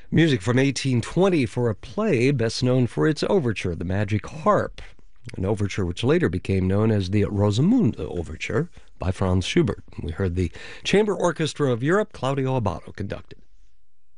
Music from 1820 for a play best known for its overture, The Magic Harp, an overture which later became known as the Rosamunde Overture by Franz Schubert. We heard the Chamber Orchestra of Europe, Claudio Abbado conducted.